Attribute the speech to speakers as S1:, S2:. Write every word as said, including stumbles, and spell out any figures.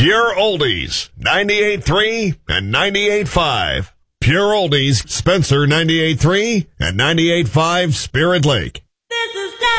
S1: Pure Oldies, ninety-eight point three and ninety-eight point five. Pure Oldies, Spencer ninety-eight point three and ninety-eight point five Spirit Lake.